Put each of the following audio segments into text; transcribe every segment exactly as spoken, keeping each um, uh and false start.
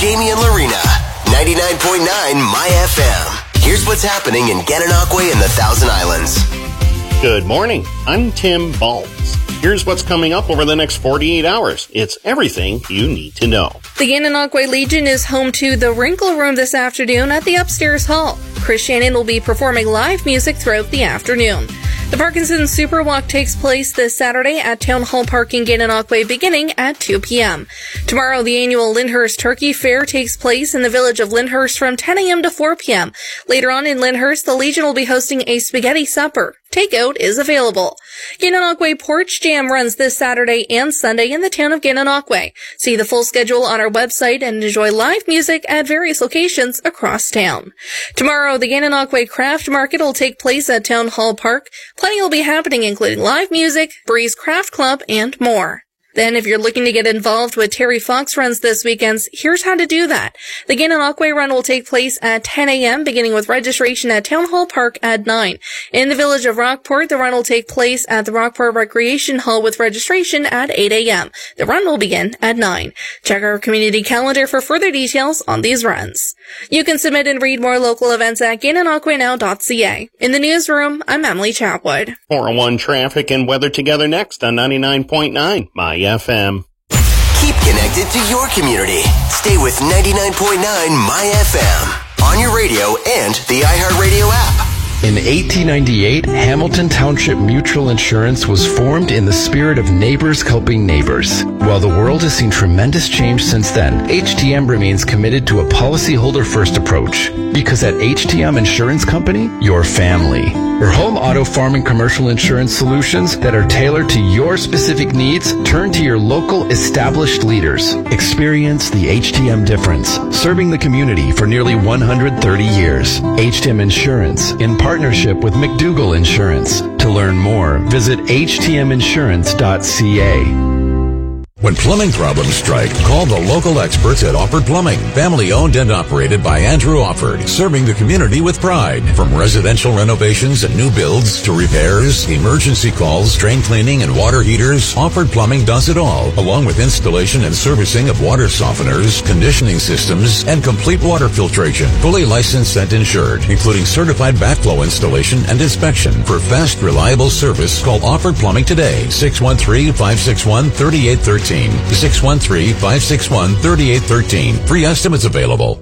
Jamie and Lorena. ninety-nine point nine My F M. Here's what's happening in Gananoque and the Thousand Islands. Good morning. I'm Tim Balls. Here's what's coming up over the next forty-eight hours. It's everything you need to know. The Gananoque Legion is home to the Wrinkle Room this afternoon at the upstairs hall. Chris Shannon will be performing live music throughout the afternoon. The Parkinson's Super Walk takes place this Saturday at Town Hall Park in Gananoque beginning at two p.m. Tomorrow, the annual Lyndhurst Turkey Fair takes place in the village of Lyndhurst from ten a.m. to four p.m. Later on in Lyndhurst, the Legion will be hosting a spaghetti supper. Takeout is available. Gananoque Porch Jam runs this Saturday and Sunday in the town of Gananoque. See the full schedule on our website and enjoy live music at various locations across town. Tomorrow, the Gananoque Craft Market will take place at Town Hall Park. Plenty will be happening, including live music, Breeze Craft Club, and more. Then, if you're looking to get involved with Terry Fox runs this weekend, here's how to do that. The Gananoque run will take place at ten a.m., beginning with registration at Town Hall Park at nine. In the village of Rockport, the run will take place at the Rockport Recreation Hall with registration at eight a.m. The run will begin at nine. Check our community calendar for further details on these runs. You can submit and read more local events at gananoque now dot c a. In the newsroom, I'm Emily Chapwood. four oh one traffic and weather together next on ninety-nine point nine My F M. Keep connected to your community. Stay with ninety-nine point nine My F M on your radio and the iHeartRadio app. In eighteen ninety-eight, Hamilton Township Mutual Insurance was formed in the spirit of neighbors helping neighbors. While the world has seen tremendous change since then, H T M remains committed to a policyholder-first approach. Because at H T M Insurance Company, your family. For home, auto, farm, and commercial insurance solutions that are tailored to your specific needs, turn to your local established leaders. Experience the H T M difference, serving the community for nearly one hundred thirty years. H T M Insurance, in partnership with McDougall Insurance. To learn more, visit h t m insurance dot c a. When plumbing problems strike, call the local experts at Offord Plumbing. Family owned and operated by Andrew Offord, serving the community with pride. From residential renovations and new builds to repairs, emergency calls, drain cleaning, and water heaters, Offord Plumbing does it all, along with installation and servicing of water softeners, conditioning systems, and complete water filtration. Fully licensed and insured, including certified backflow installation and inspection. For fast, reliable service, call Offord Plumbing today, six one three, five six one, three eight one three. six one three, five six one, three eight one three. Free estimates available.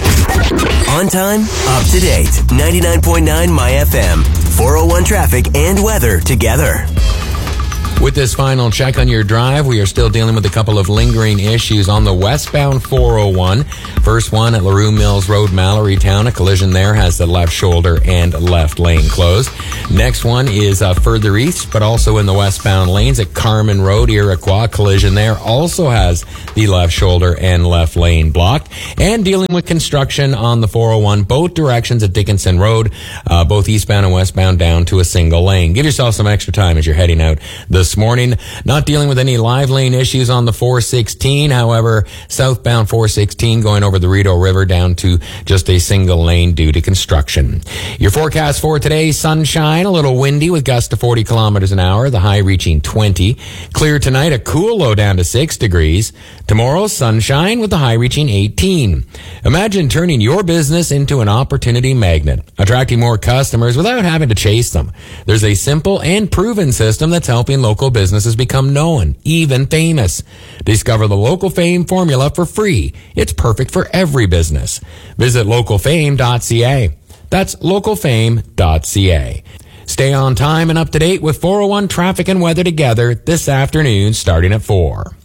On time, up to date. ninety-nine point nine My F M. four oh one traffic and weather together. With this final check on your drive, we are still dealing with a couple of lingering issues on the westbound four oh one. First one at LaRue Mills Road, Mallory Town. A collision there has the left shoulder and left lane closed. Next one is uh, further east, but also in the westbound lanes at Carmen Road, Iroquois. Collision there also has the left shoulder and left lane blocked. And dealing with construction on the four oh one, both directions at Dickinson Road, uh, both eastbound and westbound down to a single lane. Give yourself some extra time as you're heading out this morning. Not dealing with any live lane issues on the four sixteen. However, southbound four sixteen going over the Rideau River down to just a single lane due to construction. Your forecast for today, sunshine, a little windy with gusts to forty kilometers an hour, the high reaching twenty. Clear tonight, a cool low down to six degrees. Tomorrow, sunshine with the high reaching eighteen. Imagine turning your business into an opportunity magnet, attracting more customers without having to chase them. There's a simple and proven system that's helping local businesses become known, even famous. Discover the Local Fame formula for free. It's perfect for every business. Visit local fame dot c a. That's local fame dot c a. Stay on time and up to date with four oh one traffic and weather together this afternoon starting at four.